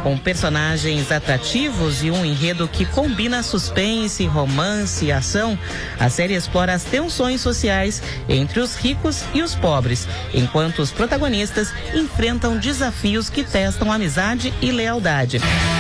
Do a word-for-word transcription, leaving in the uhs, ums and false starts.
Com personagens atrativos e um enredo que combina suspense, romance e ação, a série explora as tensões sociais entre os ricos e os pobres, enquanto os protagonistas enfrentam desafios que testam amizade e lealdade.